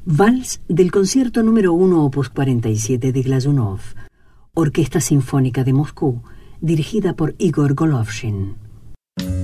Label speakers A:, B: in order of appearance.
A: Vals del concierto número 1 opus 47 de Glazunov, Orquesta Sinfónica de Moscú, dirigida por Igor Golovshin.